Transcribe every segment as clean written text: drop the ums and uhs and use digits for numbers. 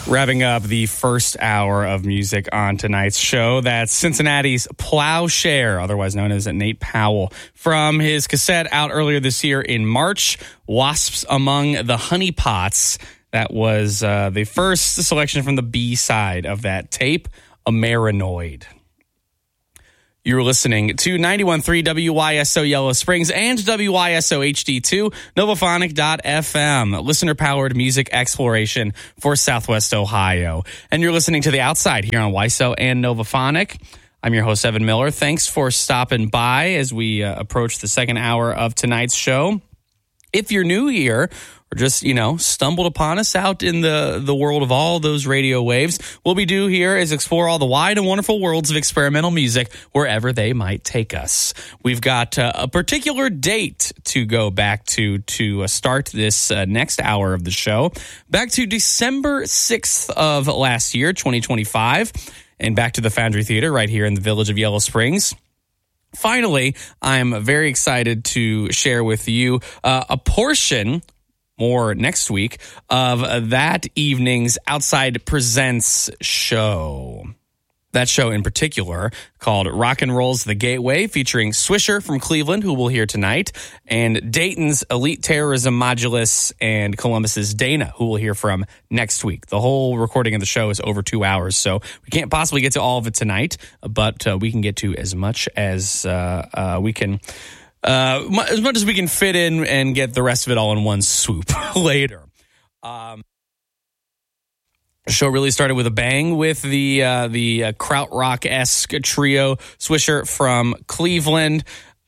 Wrapping up the first hour of music on tonight's show, that's Cincinnati's Plowshare, otherwise known as Nate Powell, from his cassette out earlier this year in March, Wasps Among the Honey Pots. That was the first selection from the B-side of that tape, Amarinoid. You're listening to 91.3 WYSO Yellow Springs and WYSO HD2, Novophonic.fm, listener-powered music exploration for Southwest Ohio. And you're listening to The Outside here on WYSO and Novophonic. I'm your host, Evan Miller. Thanks for stopping by as we approach the second hour of tonight's show. If you're new here, or just, stumbled upon us out in the world of all those radio waves, what we do here is explore all the wide and wonderful worlds of experimental music wherever they might take us. We've got a particular date to go back to start this next hour of the show. Back to December 6th of last year, 2025, and back to the Foundry Theater right here in the village of Yellow Springs. Finally, I'm very excited to share with you a portion, more next week, of that evening's Outside Presents show. That show in particular, called Rock and Roll's The Gateway, featuring Swisher from Cleveland, who we'll hear tonight, and Dayton's Elite Terrorism Modulus, and Columbus's Dana, who we'll hear from next week. The whole recording of the show is over 2 hours, so we can't possibly get to all of it tonight, but we can get to as much as we can. As much as we can fit in and get the rest of it all in one swoop later. The show really started with a bang with the krautrock-esque trio, Swisher from Cleveland.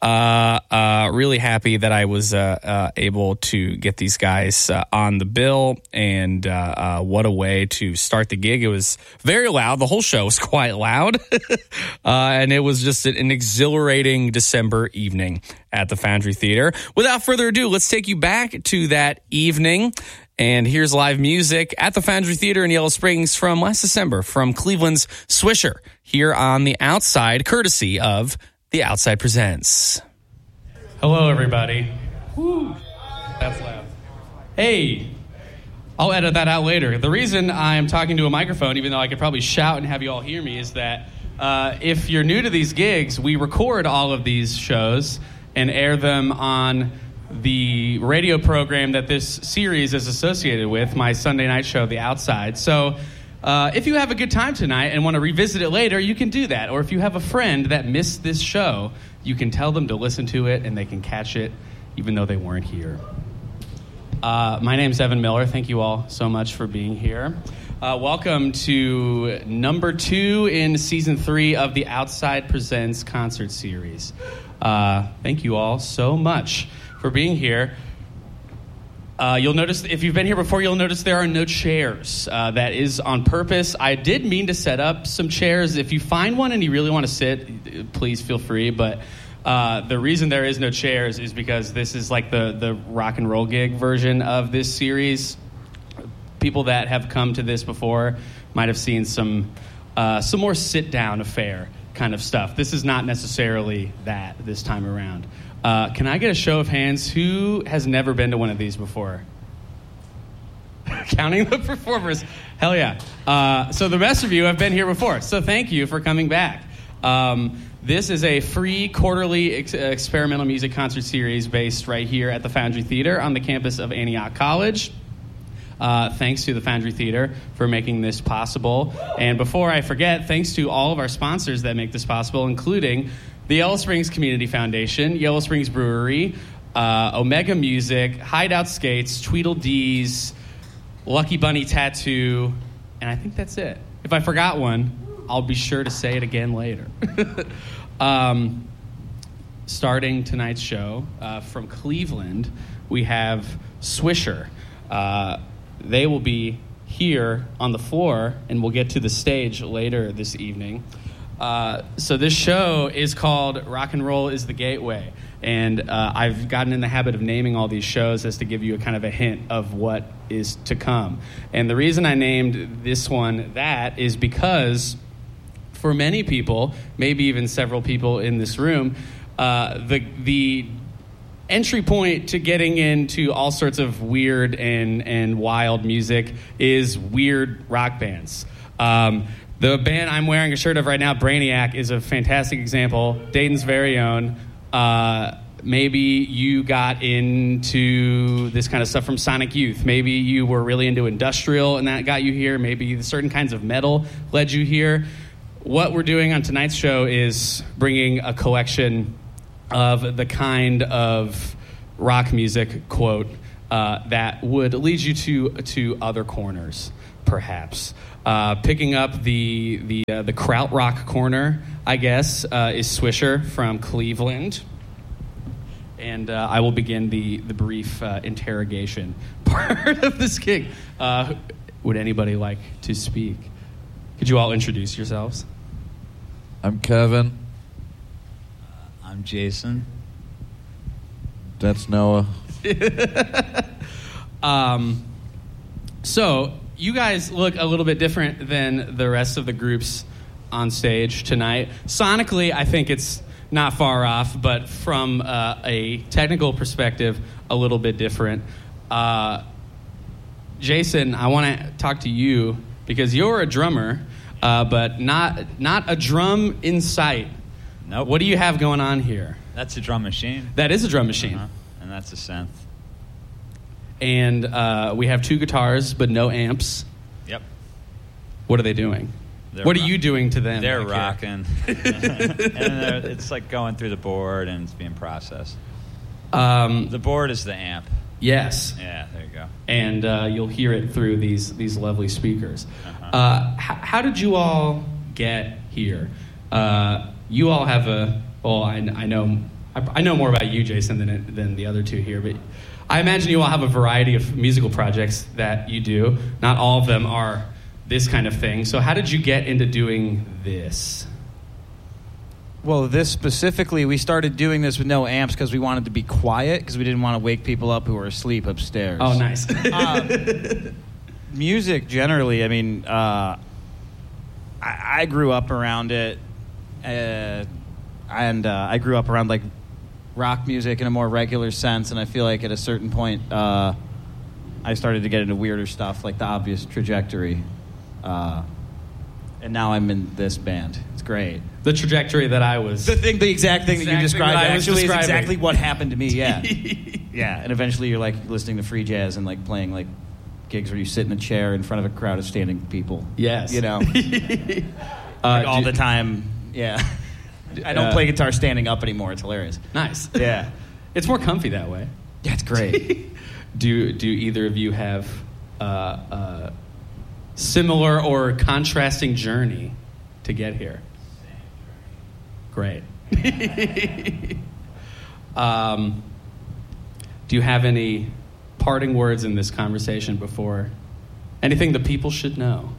Really happy that I was able to get these guys on the bill, and what a way to start the gig. It was very loud. The whole show was quite loud, and it was just an exhilarating December evening at the Foundry Theater. Without further ado, let's take you back to that evening. And here's live music at the Foundry Theater in Yellow Springs from last December from Cleveland's Swisher here on The Outside, courtesy of The Outside Presents. Hello, everybody. Woo. That's loud. Hey, I'll edit that out later. The reason I'm talking to a microphone, even though I could probably shout and have you all hear me, is that if you're new to these gigs, we record all of these shows and air them on the radio program that this series is associated with, my Sunday night show, The Outside. So if you have a good time tonight and want to revisit it later, you can do that. Or if you have a friend that missed this show, you can tell them to listen to it and they can catch it even though they weren't here. My name's Evan Miller. Thank you all so much for being here. Welcome to number 2 in season 3 of the Outside Presents concert series. Thank you all so much for being here. You'll notice, if you've been here before, you'll notice there are no chairs. That is on purpose. I did mean to set up some chairs. If you find one and you really want to sit, please feel free. But the reason there is no chairs is because this is like the rock and roll gig version of this series. People that have come to this before might have seen some more sit-down affair kind of stuff. This is not necessarily that this time around. Can I get a show of hands? Who has never been to one of these before? Counting the performers. Hell yeah. So the rest of you have been here before. So thank you for coming back. This is a free quarterly experimental music concert series based right here at the Foundry Theater on the campus of Antioch College. Thanks to the Foundry Theater for making this possible. And before I forget, thanks to all of our sponsors that make this possible, including the Yellow Springs Community Foundation, Yellow Springs Brewery, Omega Music, Hideout Skates, Tweedledees, Lucky Bunny Tattoo, and I think that's it. If I forgot one, I'll be sure to say it again later. Starting tonight's show from Cleveland, we have Swisher. They will be here on the floor, and we'll get to the stage later this evening. So this show is called Rock and Roll is the Gateway, and I've gotten in the habit of naming all these shows as to give you a kind of a hint of what is to come. And the reason I named this one that is because for many people, maybe even several people in this room, the entry point to getting into all sorts of weird and wild music is weird rock bands. The band I'm wearing a shirt of right now, Brainiac, is a fantastic example. Dayton's very own. Maybe you got into this kind of stuff from Sonic Youth. Maybe you were really into industrial and that got you here. Maybe certain kinds of metal led you here. What we're doing on tonight's show is bringing a collection of the kind of rock music, quote, that would lead you to other corners, perhaps. Picking up the krautrock corner, I guess, is Swisher from Cleveland. And I will begin the brief interrogation part of this gig. Would anybody like to speak? Could you all introduce yourselves? I'm Kevin. I'm Jason. That's Noah. So you guys look a little bit different than the rest of the groups on stage tonight. Sonically, I think it's not far off, but from a technical perspective, a little bit different. Jason, I want to talk to you because you're a drummer, but not a drum in sight. Nope. What do you have going on here? That's a drum machine. That is a drum machine. Uh-huh. And that's a synth. And we have 2 guitars, but no amps. Yep. What are they doing? What are you doing to them? They're rocking. And it's like going through the board and it's being processed. The board is the amp. Yes. Yeah, there you go. And you'll hear it through these lovely speakers. Uh-huh. How did you all get here? You all have I know more about you, Jason, than the other 2 here, but I imagine you all have a variety of musical projects that you do. Not all of them are this kind of thing. So how did you get into doing this? Well, this specifically, we started doing this with no amps because we wanted to be quiet because we didn't want to wake people up who were asleep upstairs. Oh, nice. Music, generally, I mean, I grew up around it, and I grew up around, like, rock music in a more regular sense, and I feel like at a certain point, I started to get into weirder stuff, like The Obvious Trajectory. And now I'm in this band. It's great. The trajectory that I was... The exact thing that you described actually is describing. exactly what happened to me, yeah. Yeah, and eventually you're, like, listening to free jazz and, like, playing, like, gigs where you sit in a chair in front of a crowd of standing people. Yes. You know? Like all the time, yeah. I don't play guitar standing up anymore. It's hilarious. Nice. Yeah. It's more comfy that way. Yeah, it's great. Do either of you have similar or contrasting journey to get here? Great. Do you have any parting words in this conversation before anything the people should know?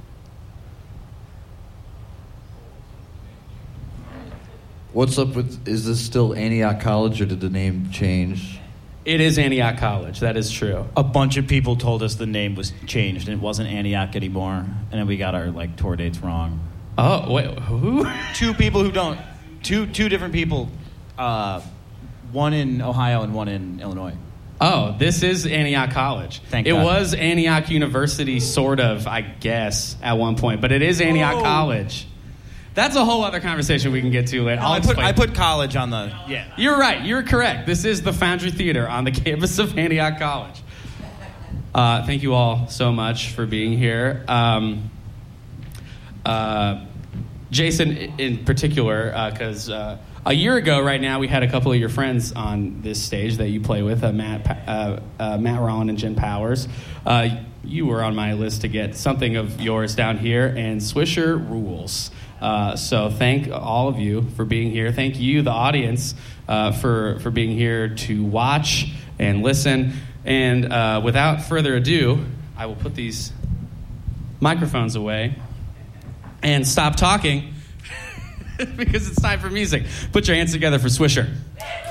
What's up with, is this still Antioch College or did the name change? It is Antioch College. That is true. A bunch of people told us the name was changed and it wasn't Antioch anymore, and then we got our, like, tour dates wrong. Oh, wait, who? 2 people who don't. Two different people. One in Ohio and one in Illinois. Oh, this is Antioch College. Thank God. It was Antioch University, sort of, I guess, at one point, but it is Antioch College. That's a whole other conversation we can get to later. I put college on the... Yeah. You're right. You're correct. This is the Foundry Theater on the campus of Antioch College. Thank you all so much for being here. Jason, in particular, because a year ago right now, we had a couple of your friends on this stage that you play with, Matt Rowland and Jen Powers. You were on my list to get something of yours down here, and Swisher rules. So thank all of you for being here. Thank you, the audience, for being here to watch and listen. And without further ado, I will put these microphones away and stop talking because it's time for music. Put your hands together for Swisher.